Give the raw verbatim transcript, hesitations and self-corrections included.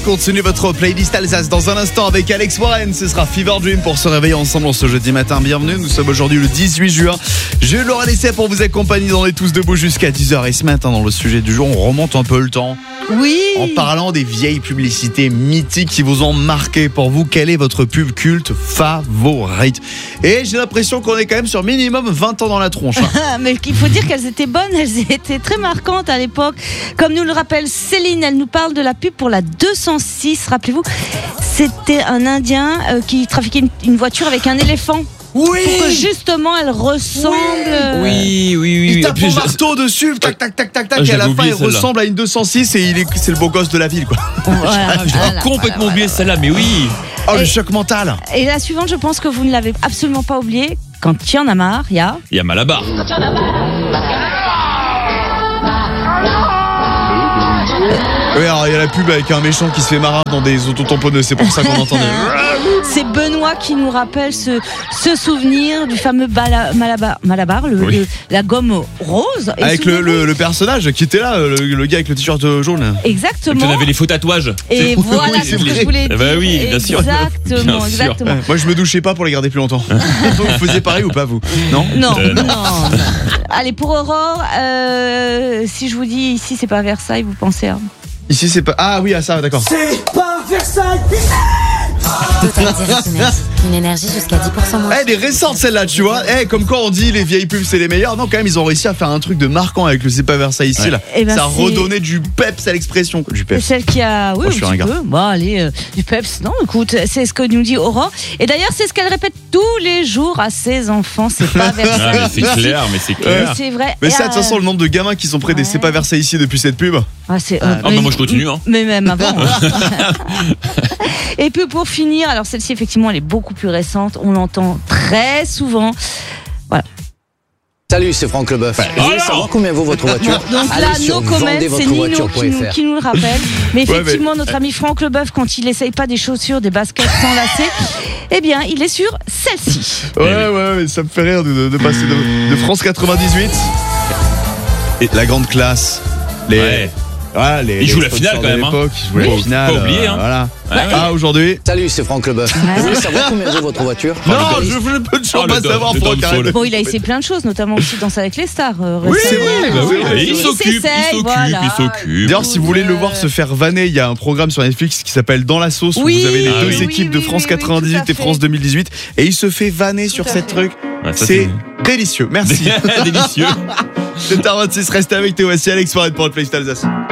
continuez votre playlist Alsace dans un instant avec Alex Warren. Ce sera Fever Dream pour se réveiller ensemble en ce jeudi matin. Bienvenue, nous sommes aujourd'hui le dix-huit juin. Je l'aurai laissé pour vous accompagner dans les Tous Debout jusqu'à dix heures. Et ce matin, dans le sujet du jour, on remonte un peu le temps. Oui. En parlant des vieilles publicités mythiques qui vous ont marqué. Pour vous, quelle est votre pub culte favorite? Et j'ai l'impression qu'on est quand même sur minimum vingt ans dans la tronche. Hein. Mais il faut dire qu'elles étaient bonnes, elles étaient très marquantes à l'époque. Comme nous le rappelle Céline, elle nous parle de la pub pour la deux cent six. Rappelez-vous, c'était un Indien euh, qui trafiquait une, une voiture avec un éléphant. Oui. Pour que justement elle ressemble. Oui, oui, oui. Il tape Puis son je- marteau dessus, tac, tac, tac, tac, tac, Ah, et à la j'avais fin il oublié celle-là. ressemble à une deux cent six et il est, c'est le beau gosse de la ville, quoi. Voilà, Ah, j'avais voilà, complètement voilà, oublié voilà. celle-là, mais oui. Oh, le Et- choc mental. Et la suivante, je pense que vous ne l'avez absolument pas oubliée. Quand il y en a marre, il y a. Il y a Malabar. Oui, alors il y a la pub avec un méchant qui se fait marrer dans des autotamponneuses, c'est pour ça qu'on entendait. C'est Benoît qui nous rappelle ce, ce souvenir du fameux bala- Malabar, Malabar le, Oui. le- la gomme rose. Et Avec le, souvenez-vous- le, le personnage qui était là, le, le gars avec le t-shirt jaune. Tu Exactement. avais les faux tatouages. Et C'est- voilà, Oui, c'est ce les- que je voulais Eh dire. ben oui, bien sûr. Exactement, Bien sûr. exactement. Moi je me douchais pas pour les garder plus longtemps. Vous faisiez pareil ou pas vous? Non. Non, Euh, non. Allez, pour Aurore, euh, si je vous dis ici, c'est pas Versailles, vous pensez à. Ici c'est pas. Ah oui, à ça, d'accord. Total Direct Énergie. Une énergie jusqu'à dix pour cent moins. Eh, des récentes celle-là, tu vois. Eh, comme quand on dit les vieilles pubs c'est les meilleures. Non, quand même, ils ont réussi à faire un truc de marquant avec le C'est pas Versailles ici, Ouais. là. Eh ben, ça a c'est- redonné du peps à l'expression. Du C'est peps. celle qui a. Oui, Moi, je suis un un petit gars. peu. Bon, allez, euh, du peps. Non, écoute, c'est ce que nous dit Aurore. Et d'ailleurs, c'est ce qu'elle répète tous les jours à ses enfants. C'est pas Ah, mais Versailles. c'est clair, mais c'est Et clair. c'est vrai. Mais Et, ça, euh, de toute façon, le nombre de gamins qui sont près des ouais. C'est pas Versailles ici depuis cette pub. ah, c'est, Ah, bah, moi, je continue, hein. Mais même avant. hein. Et puis pour finir, alors celle-ci, effectivement, elle est beaucoup plus récente. On l'entend très souvent. Salut, c'est Franck Leboeuf. Je voulais alors savoir combien vaut votre voiture. Donc Allez là, sur no comment, c'est Nino vendez votre qui nous, voiture point F R. qui nous le rappelle. Mais Ouais, effectivement, notre ami Franck Leboeuf, quand il essaye pas des chaussures, des baskets sans lacets, eh bien, il est sur celle-ci. Ouais, ouais, ouais, ça me fait rire de, de- de passer de, de France quatre-vingt-dix-huit. Et la grande classe. Les, Ouais. voilà, les, Il joue les la finale, sponsors quand de même, hein. l'époque, ils jouent Faut- la finale. faut pas oublier, hein. Voilà. Ouais, ouais. Ah, aujourd'hui. Salut, c'est Franck Leboeuf. Je voulais savoir combien vaut votre voiture. Non, le je veux peux toujours Oh, le pas do- savoir le Franck, downfall. arrête. Bon, il a essayé plein de choses, notamment aussi Danse avec les stars. euh, Oui, récemment. c'est vrai, bah oui, Ouais, il il s'occupe, il s'essaye, s'occupe, voilà. il s'occupe. D'ailleurs, si vous voulez le voir se faire vanner, il y a un programme sur Netflix qui s'appelle Dans la sauce où Oui, vous avez les ah deux oui. équipes oui, de oui, France oui, quatre-vingt-dix-huit oui, tout à et France fait. deux mille dix-huit et il se fait vanner sur à cette fait. truc. Ouais, ça, C'est délicieux. Merci. Délicieux. sept heures vingt-six, restez avec Théo. Voici Alex Warren pour le Playlist Alsace.